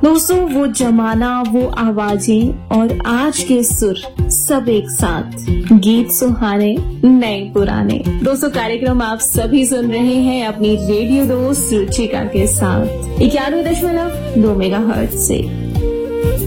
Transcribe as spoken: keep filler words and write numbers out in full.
दोस्तों वो जमाना, वो आवाजें और आज के सुर सब एक साथ, गीत सुहाने नए पुराने। दोस्तों कार्यक्रम आप सभी सुन रहे हैं अपनी रेडियो दोस्त रुचिका के साथ इक्यानवे दशमलव दो मेगा हर्ट्ज से।